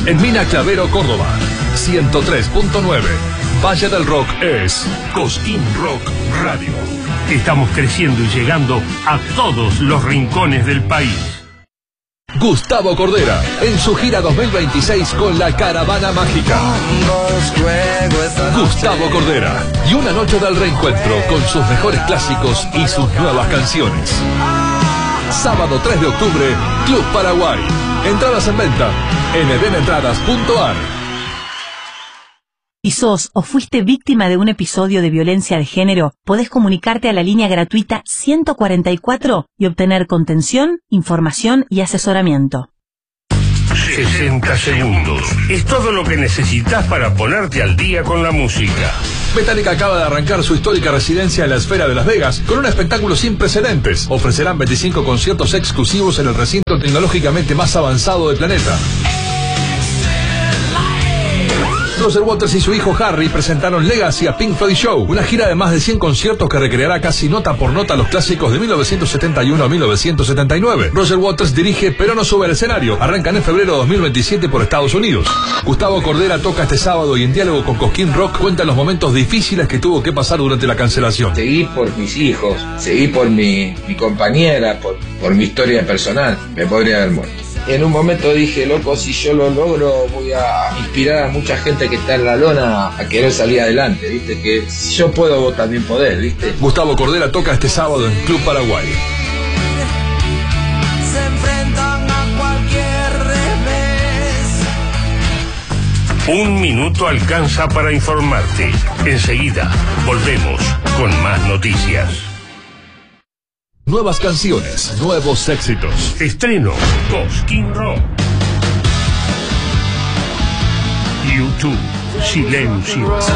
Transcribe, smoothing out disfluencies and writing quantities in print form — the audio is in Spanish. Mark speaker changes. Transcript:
Speaker 1: En Mina Clavero, Córdoba, 103.9. Valle del Rock es Cosquín Rock Radio.
Speaker 2: Estamos creciendo y llegando a todos los rincones del país.
Speaker 1: Gustavo Cordera, en su gira 2026 con la Caravana Mágica. Gustavo Cordera, y una noche del reencuentro con sus mejores clásicos y sus nuevas canciones. Sábado 3 de octubre, Club Paraguay. Entradas en venta en edenentradas.ar.
Speaker 3: Si sos o fuiste víctima de un episodio de violencia de género, podés comunicarte a la línea gratuita 144 y obtener contención, información y asesoramiento.
Speaker 2: 60 segundos. Es todo lo que necesitas para ponerte al día con la música.
Speaker 1: Metallica acaba de arrancar su histórica residencia en la Esfera de Las Vegas con un espectáculo sin precedentes. Ofrecerán 25 conciertos exclusivos en el recinto tecnológicamente más avanzado del planeta. Roger Waters y su hijo Harry presentaron Legacy a Pink Floyd Show, una gira de más de 100 conciertos que recreará casi nota por nota los clásicos de 1971 a 1979. Roger Waters dirige pero no sube al escenario. Arrancan en febrero de 2027 por Estados Unidos. Gustavo Cordera toca este sábado y en diálogo con Cosquín Rock cuenta los momentos difíciles que tuvo que pasar durante la cancelación.
Speaker 4: Seguí por mis hijos, seguí por mi compañera, por mi historia personal. Me podría haber muerto. En un momento dije, loco, si yo lo logro voy a inspirar a mucha gente que está en la lona a querer salir adelante, ¿viste? Que si yo puedo, vos también podés, ¿viste?
Speaker 1: Gustavo Cordera toca este sábado en Club Paraguay.
Speaker 5: Se enfrentan a cualquier revés.
Speaker 2: Un minuto alcanza para informarte. Enseguida volvemos con más noticias.
Speaker 1: Nuevas canciones, nuevos éxitos.
Speaker 2: Estreno Cosquín Rock. YouTube, silencio.